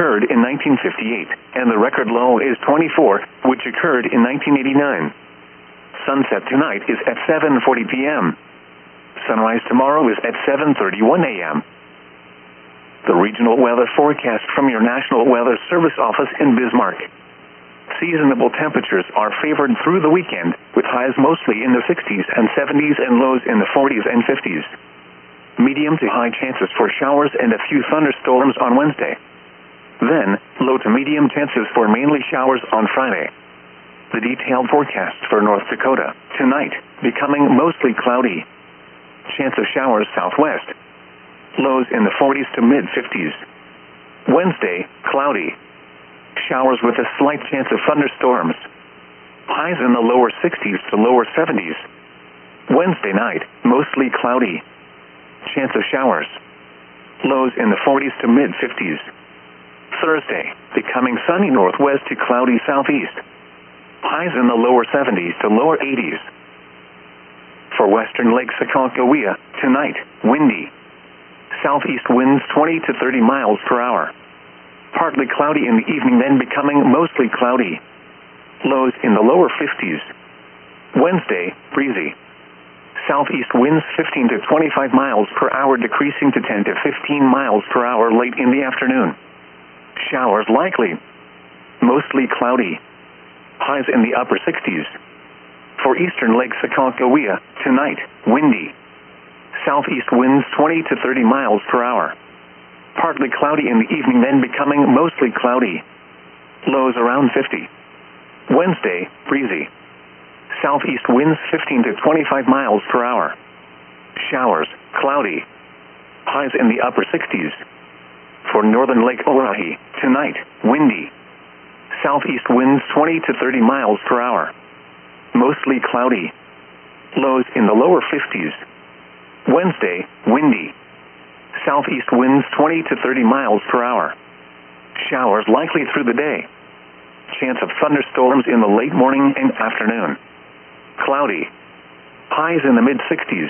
occurred in 1958, and the record low is 24, which occurred in 1989. Sunset tonight is at 7:40 p.m. Sunrise tomorrow is at 7:31 a.m. The regional weather forecast from your National Weather Service office in Bismarck. Seasonable temperatures are favored through the weekend, with highs mostly in the 60s and 70s and lows in the 40s and 50s. Medium to high chances for showers and a few thunderstorms on Wednesday. Then, low to medium chances for mainly showers on Friday. The detailed forecast for North Dakota. Tonight, becoming mostly cloudy. Chance of showers southwest. Lows in the 40s to mid-50s. Wednesday, cloudy. Showers with a slight chance of thunderstorms. Highs in the lower 60s to lower 70s. Wednesday night, mostly cloudy. Chance of showers. Lows in the 40s to mid-50s. Thursday, becoming sunny northwest to cloudy southeast. Highs in the lower 70s to lower 80s. For western Lake Sakonkohea, tonight, windy. Southeast winds 20 to 30 miles per hour. Partly cloudy in the evening, then becoming mostly cloudy. Lows in the lower 50s. Wednesday, breezy. Southeast winds 15 to 25 miles per hour, decreasing to 10 to 15 miles per hour late in the afternoon. Showers likely. Mostly cloudy. Highs in the upper 60s. For eastern Lake Sakonkohea, tonight, windy. Southeast winds 20 to 30 miles per hour. Partly cloudy in the evening, then becoming mostly cloudy. Lows around 50. Wednesday, breezy. Southeast winds 15 to 25 miles per hour. Showers, cloudy. Highs in the upper 60s. For northern Lake Oahe, tonight, windy. Southeast winds 20 to 30 miles per hour. Mostly cloudy. Lows in the lower 50s. Wednesday, windy. Southeast winds 20 to 30 miles per hour. Showers likely through the day. Chance of thunderstorms in the late morning and afternoon. Cloudy. Highs in the mid-60s.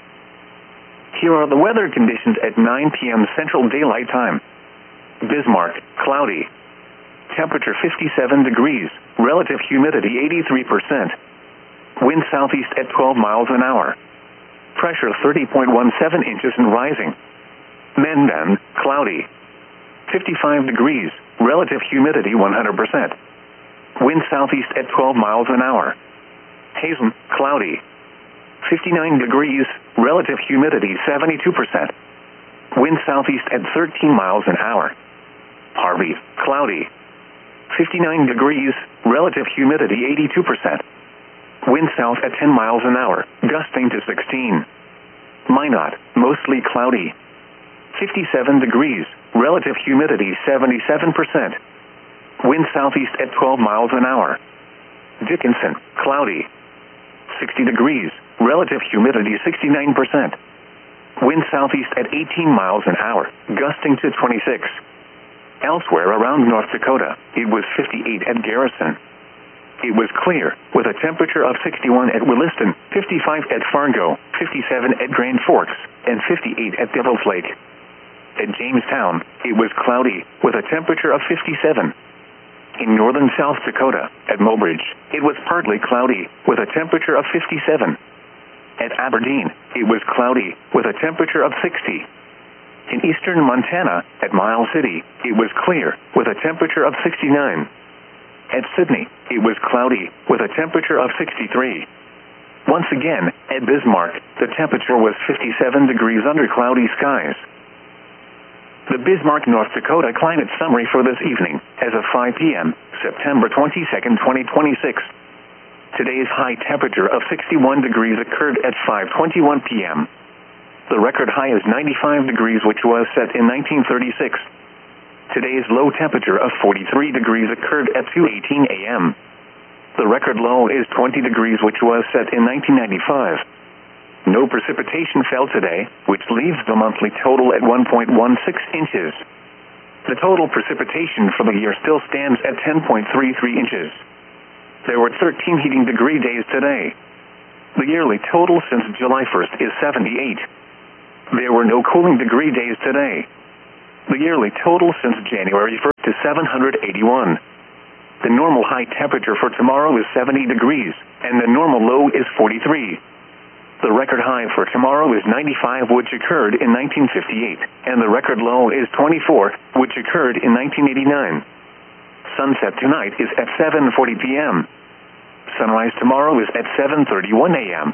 Here are the weather conditions at 9 p.m. Central Daylight Time. Bismarck, cloudy. Temperature 57 degrees. Relative humidity 83%. Wind southeast at 12 miles an hour. Pressure 30.17 inches and rising. Mandan, cloudy. 55 degrees. Relative humidity 100%. Wind southeast at 12 miles an hour. Hazen, cloudy. 59 degrees. Relative humidity 72%. Wind southeast at 13 miles an hour. Harvey, cloudy. 59 degrees. Relative humidity 82%. Wind south at 10 miles an hour, gusting to 16. Minot, mostly cloudy. 57 degrees. Relative humidity 77%. Wind southeast at 12 miles an hour. Dickinson, cloudy. 60 degrees. Relative humidity 69%. Wind southeast at 18 miles an hour, gusting to 26. Elsewhere around North Dakota, it was 58 at Garrison. It was clear, with a temperature of 61 at Williston, 55 at Fargo, 57 at Grand Forks, and 58 at Devil's Lake. At Jamestown, it was cloudy, with a temperature of 57. In northern South Dakota, at Mobridge, it was partly cloudy, with a temperature of 57. At Aberdeen, it was cloudy, with a temperature of 60. In eastern Montana, at Miles City, it was clear, with a temperature of 69. At Sydney, it was cloudy, with a temperature of 63. Once again, at Bismarck, the temperature was 57 degrees under cloudy skies. The Bismarck, North Dakota climate summary for this evening, as of 5 p.m., September 22nd, 2026. Today's high temperature of 61 degrees occurred at 5:21 p.m. The record high is 95 degrees, which was set in 1936. Today's low temperature of 43 degrees occurred at 2:18 a.m. The record low is 20 degrees, which was set in 1995. No precipitation fell today, which leaves the monthly total at 1.16 inches. The total precipitation for the year still stands at 10.33 inches. There were 13 heating degree days today. The yearly total since July 1st is 78. There were no cooling degree days today. The yearly total since January 1st is 781. The normal high temperature for tomorrow is 70 degrees, and the normal low is 43. The record high for tomorrow is 95, which occurred in 1958, and the record low is 24, which occurred in 1989. Sunset tonight is at 7:40 p.m. Sunrise tomorrow is at 7:31 a.m.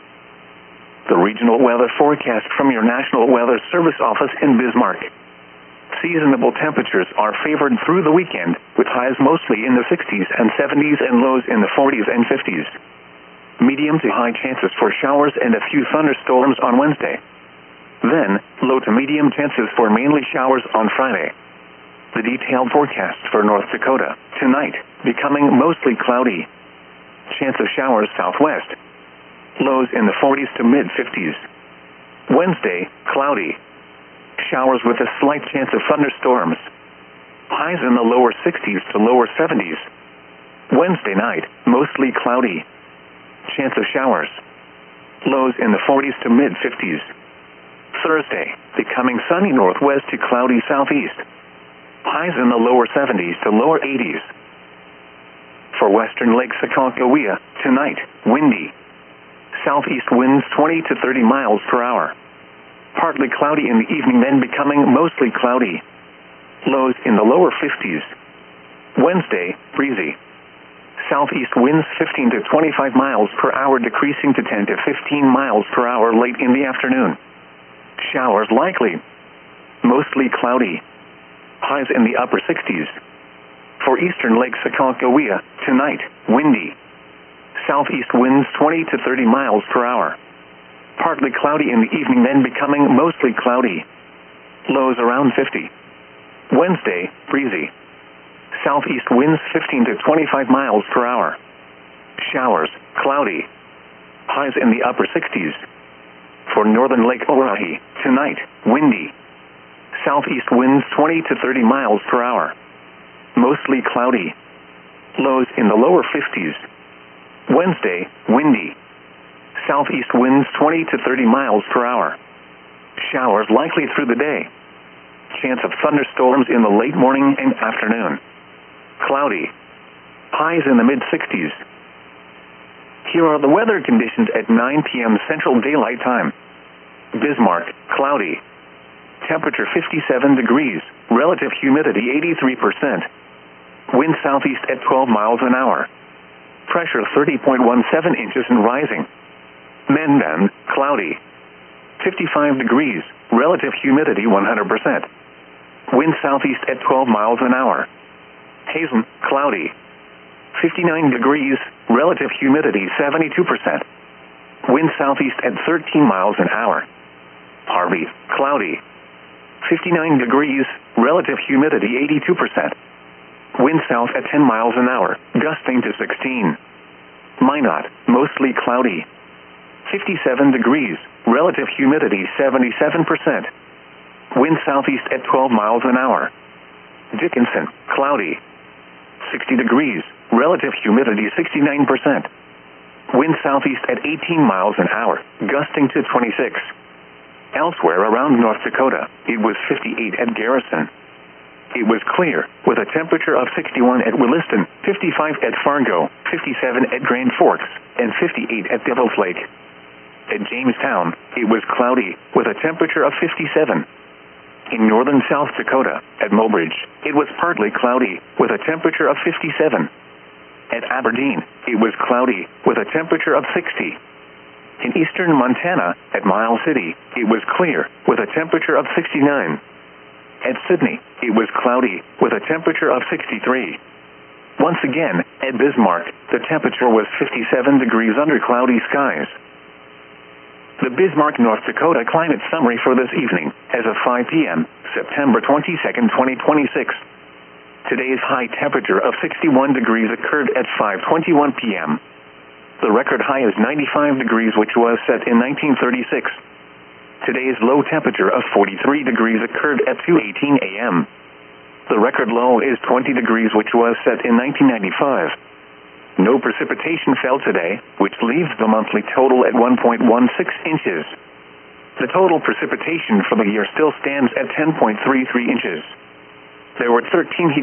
The regional weather forecast from your National Weather Service office in Bismarck. Seasonable temperatures are favored through the weekend, with highs mostly in the 60s and 70s and lows in the 40s and 50s. Medium to high chances for showers and a few thunderstorms on Wednesday. Then, low to medium chances for mainly showers on Friday. The detailed forecast for North Dakota. Tonight, becoming mostly cloudy. Chance of showers southwest. Lows in the 40s to mid-50s. Wednesday, cloudy. Showers with a slight chance of thunderstorms. Highs in the lower 60s to lower 70s. Wednesday night, mostly cloudy. Chance of showers. Lows in the 40s to mid-50s. Thursday, becoming sunny northwest to cloudy southeast. Highs in the lower 70s to lower 80s. For western Lake Sakakawea, tonight, windy. Southeast winds 20 to 30 miles per hour. Partly cloudy in the evening, then becoming mostly cloudy. Lows in the lower 50s. Wednesday, breezy. Southeast winds 15 to 25 miles per hour, decreasing to 10 to 15 miles per hour late in the afternoon. Showers likely. Mostly cloudy. Highs in the upper 60s. For eastern Lake Sakakawea, tonight, windy. Southeast winds 20 to 30 miles per hour. Partly cloudy in the evening, then becoming mostly cloudy. Lows around 50. Wednesday, breezy. Southeast winds 15 to 25 miles per hour. Showers, cloudy. Highs in the upper 60s. For northern Lake Oahe, tonight, windy. Southeast winds 20 to 30 miles per hour. Mostly cloudy. Lows in the lower 50s. Wednesday, windy. Southeast winds 20 to 30 miles per hour. Showers likely through the day. Chance of thunderstorms in the late morning and afternoon. Cloudy. Highs in the mid-60s. Here are the weather conditions at 9 p.m. Central Daylight Time. Bismarck, cloudy. Temperature 57 degrees. Relative humidity 83%. Wind southeast at 12 miles an hour. Pressure 30.17 inches and rising. Mandan, cloudy. 55 degrees. Relative humidity 100%. Wind southeast at 12 miles an hour. Hazen, cloudy. 59 degrees. Relative humidity 72%. Wind southeast at 13 miles an hour. Harvey, cloudy. 59 degrees. Relative humidity 82%. Wind south at 10 miles an hour, gusting to 16. Minot, mostly cloudy. 57 degrees. Relative humidity 77%. Wind southeast at 12 miles an hour. Dickinson, cloudy. 60 degrees. Relative humidity 69%. Wind southeast at 18 miles an hour, gusting to 26. Elsewhere around North Dakota, it was 58 at Garrison. It was clear, with a temperature of 61 at Williston, 55 at Fargo, 57 at Grand Forks, and 58 at Devil's Lake. At Jamestown, it was cloudy, with a temperature of 57. In northern South Dakota, at Mobridge, it was partly cloudy, with a temperature of 57. At Aberdeen, it was cloudy, with a temperature of 60. In eastern Montana, at Miles City, it was clear, with a temperature of 69. At Sydney, it was cloudy, with a temperature of 63. Once again, at Bismarck, the temperature was 57 degrees under cloudy skies. The Bismarck, North Dakota climate summary for this evening, as of 5 p.m., September 22nd, 2026. Today's high temperature of 61 degrees occurred at 5:21 p.m. The record high is 95 degrees, which was set in 1936. Today's low temperature of 43 degrees occurred at 2:18 a.m. The record low is 20 degrees, which was set in 1995. No precipitation fell today, which leaves the monthly total at 1.16 inches. The total precipitation for the year still stands at 10.33 inches. There were 13